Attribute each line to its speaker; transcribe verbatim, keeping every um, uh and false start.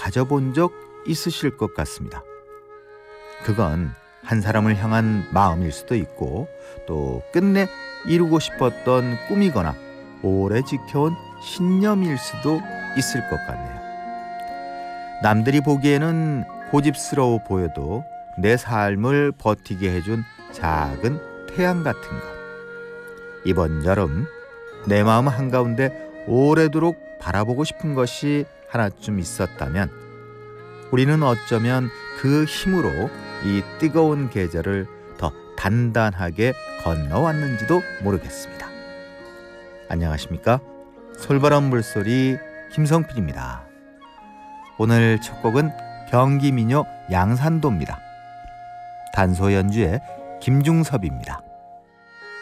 Speaker 1: 가져본 적 있으실 것 같습니다. 그건 한 사람을 향한 마음일 수도 있고 또 끝내 이루고 싶었던 꿈이거나 오래 지켜온 신념일 수도 있을 것 같네요. 남들이 보기에는 고집스러워 보여도 내 삶을 버티게 해준 작은 태양 같은 것. 이번 여름 내 마음 한가운데 오래도록 바라보고 싶은 것이 하나쯤 있었다면 우리는 어쩌면 그 힘으로 이 뜨거운 계절을 더 단단하게 건너왔는지도 모르겠습니다. 안녕하십니까? 솔바람 물소리 김성필입니다. 오늘 첫 곡은 경기민요 양산도입니다. 단소 연주의 김중섭입니다.